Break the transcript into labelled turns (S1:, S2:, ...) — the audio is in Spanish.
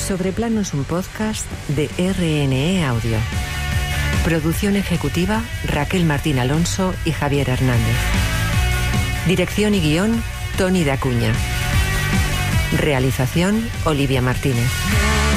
S1: Sobreplano es un podcast de RNE Audio. Producción ejecutiva Raquel Martín Alonso y Javier Hernández. Dirección y guión Tony de Acuña. Realización Olivia Martínez.